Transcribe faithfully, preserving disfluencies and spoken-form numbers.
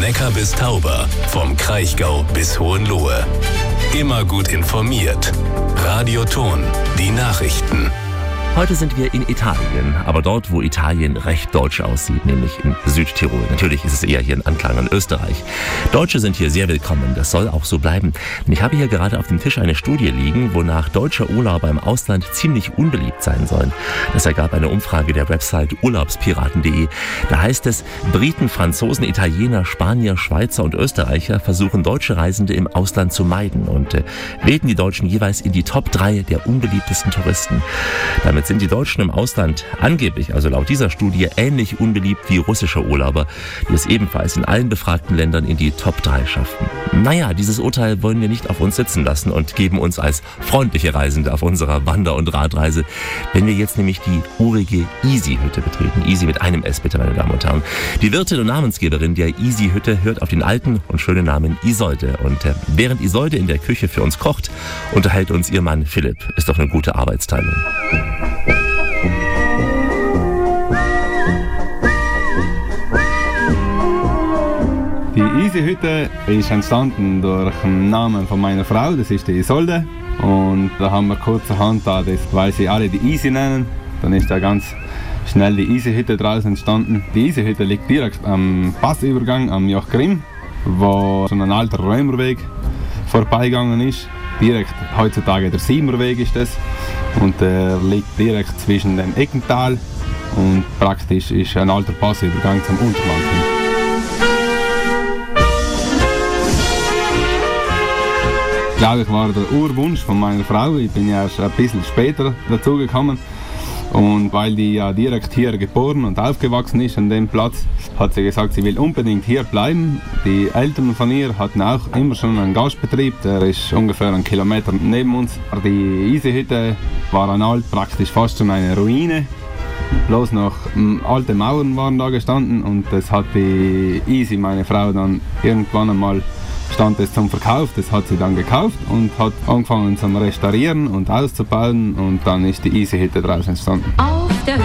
Neckar bis Tauber, vom Kraichgau bis Hohenlohe. Immer gut informiert. Radio Thon, die Nachrichten. Heute sind wir in Italien, aber dort, wo Italien recht deutsch aussieht, nämlich in Südtirol. Natürlich ist es eher hier ein Anklang an Österreich. Deutsche sind hier sehr willkommen, das soll auch so bleiben. Und ich habe hier gerade auf dem Tisch eine Studie liegen, wonach deutsche Urlauber im Ausland ziemlich unbeliebt sein sollen. Das ergab eine Umfrage der Website urlaubspiraten punkt de. Da heißt es, Briten, Franzosen, Italiener, Spanier, Schweizer und Österreicher versuchen deutsche Reisende im Ausland zu meiden und äh, wählten die Deutschen jeweils in die Top drei der unbeliebtesten Touristen. Damit sind die Deutschen im Ausland angeblich, also laut dieser Studie, ähnlich unbeliebt wie russische Urlauber, die es ebenfalls in allen befragten Ländern in die Top drei schafften. Naja, dieses Urteil wollen wir nicht auf uns sitzen lassen und geben uns als freundliche Reisende auf unserer Wander- und Radreise, wenn wir jetzt nämlich die urige Easy-Hütte betreten. Easy mit einem S, bitte, meine Damen und Herren. Die Wirtin und Namensgeberin der Easy-Hütte hört auf den alten und schönen Namen Isolde. Und äh, während Isolde in der Küche für uns kocht, unterhält uns ihr Mann Philipp. Ist doch eine gute Arbeitsteilung. Die Easy-Hütte ist entstanden durch den Namen von meiner Frau, das ist die Isolde. Und da haben wir kurzerhand da, das, weil sie alle die Easy nennen, dann ist da ganz schnell die Easy-Hütte draus entstanden. Die Easy-Hütte liegt direkt am Passübergang am Joch Grimm, wo schon ein alter Römerweg vorbeigegangen ist. Direkt heutzutage der Siemerweg ist das. Und der liegt direkt zwischen dem Eckental und praktisch ist ein alter Passübergang zum Unterland hin. Ich glaube, ich war der Urwunsch von meiner Frau. Ich bin ja erst ein bisschen später dazugekommen. Und weil die ja direkt hier geboren und aufgewachsen ist an dem Platz, hat sie gesagt, sie will unbedingt hier bleiben. Die Eltern von ihr hatten auch immer schon einen Gastbetrieb, der ist ungefähr einen Kilometer neben uns. Die Easy-Hütte war an alt praktisch fast schon eine Ruine. Bloß noch alte Mauern waren da gestanden und das hat die Easy, meine Frau, dann irgendwann einmal stand es zum Verkauf, das hat sie dann gekauft und hat angefangen zum Restaurieren und auszubauen und dann ist die Easy-Hütte daraus entstanden.